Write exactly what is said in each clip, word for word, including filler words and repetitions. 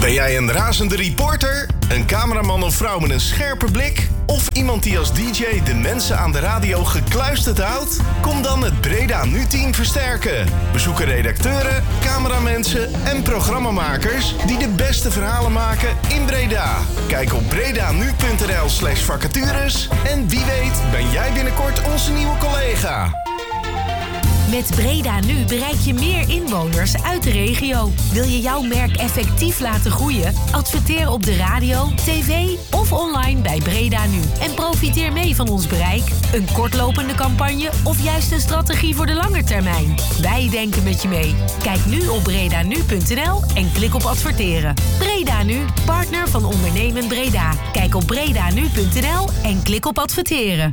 Ben jij een razende reporter? Een cameraman of vrouw met een scherpe blik? Of iemand die als D J de mensen aan de radio gekluisterd houdt? Kom dan het Breda Nu-team versterken. We zoeken redacteuren, cameramensen en programmamakers die de beste verhalen maken in Breda. Kijk op bredanu.nl slash vacatures en wie weet ben jij binnenkort onze nieuwe collega. Met Breda Nu bereik je meer inwoners uit de regio. Wil je jouw merk effectief laten groeien? Adverteer op de radio, tv of online bij Breda Nu. En profiteer mee van ons bereik, een kortlopende campagne of juist een strategie voor de lange termijn. Wij denken met je mee. Kijk nu op bredanu punt n l en klik op adverteren. Breda Nu, partner van Ondernemend Breda. Kijk op bredanu punt n l en klik op adverteren.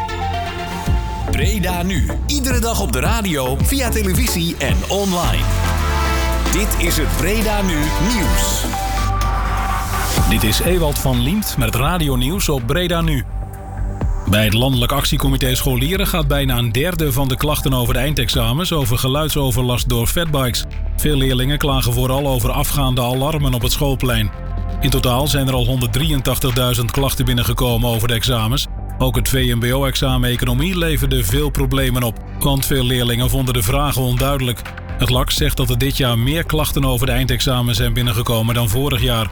Breda Nu. Iedere dag op de radio, via televisie en online. Dit is het Breda Nu Nieuws. Dit is Ewald van Liemt met het radionieuws op Breda Nu. Bij het Landelijk Actiecomité Scholieren gaat bijna een derde van de klachten over de eindexamens over geluidsoverlast door fatbikes. Veel leerlingen klagen vooral over afgaande alarmen op het schoolplein. In totaal zijn er al honderddrieëntachtigduizend klachten binnengekomen over de examens. Ook het V M B O-examen Economie leverde veel problemen op, want veel leerlingen vonden de vragen onduidelijk. Het L A C zegt dat er dit jaar meer klachten over de eindexamen zijn binnengekomen dan vorig jaar.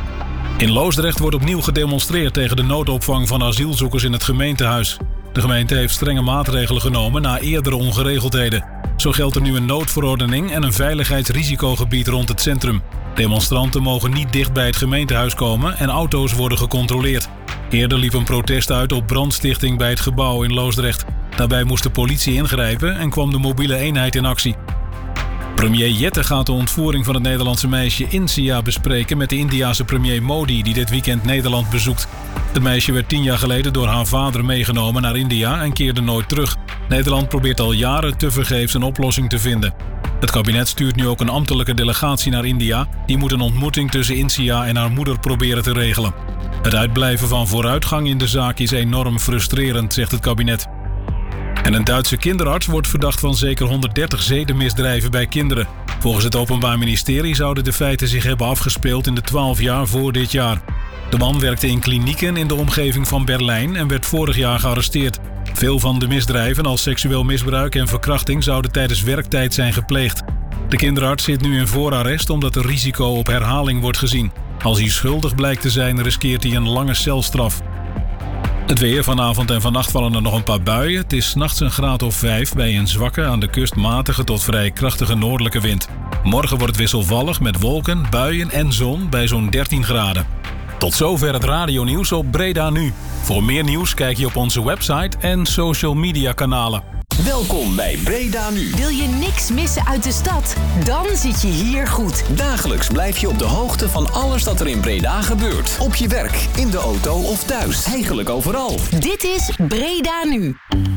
In Loosdrecht wordt opnieuw gedemonstreerd tegen de noodopvang van asielzoekers in het gemeentehuis. De gemeente heeft strenge maatregelen genomen na eerdere ongeregeldheden. Zo geldt er nu een noodverordening en een veiligheidsrisicogebied rond het centrum. Demonstranten mogen niet dicht bij het gemeentehuis komen en auto's worden gecontroleerd. Eerder liep een protest uit op brandstichting bij het gebouw in Loosdrecht. Daarbij moest de politie ingrijpen en kwam de mobiele eenheid in actie. Premier Jette gaat de ontvoering van het Nederlandse meisje Insia bespreken met de Indiase premier Modi die dit weekend Nederland bezoekt. Het meisje werd tien jaar geleden door haar vader meegenomen naar India en keerde nooit terug. Nederland probeert al jaren tevergeefs een oplossing te vinden. Het kabinet stuurt nu ook een ambtelijke delegatie naar India. Die moet een ontmoeting tussen Insia en haar moeder proberen te regelen. Het uitblijven van vooruitgang in de zaak is enorm frustrerend, zegt het kabinet. En een Duitse kinderarts wordt verdacht van zeker honderddertig zedenmisdrijven bij kinderen. Volgens het Openbaar Ministerie zouden de feiten zich hebben afgespeeld in de twaalf jaar voor dit jaar. De man werkte in klinieken in de omgeving van Berlijn en werd vorig jaar gearresteerd. Veel van de misdrijven als seksueel misbruik en verkrachting zouden tijdens werktijd zijn gepleegd. De kinderarts zit nu in voorarrest omdat er risico op herhaling wordt gezien. Als hij schuldig blijkt te zijn, riskeert hij een lange celstraf. Het weer, vanavond en vannacht vallen er nog een paar buien. Het is 's nachts een graad of vijf bij een zwakke, aan de kust matige tot vrij krachtige noordelijke wind. Morgen wordt het wisselvallig met wolken, buien en zon bij zo'n dertien graden. Tot zover het radionieuws op Breda Nu. Voor meer nieuws kijk je op onze website en social media kanalen. Welkom bij Breda Nu. Wil je niks missen uit de stad? Dan zit je hier goed. Dagelijks blijf je op de hoogte van alles dat er in Breda gebeurt. Op je werk, in de auto of thuis. Eigenlijk overal. Dit is Breda Nu.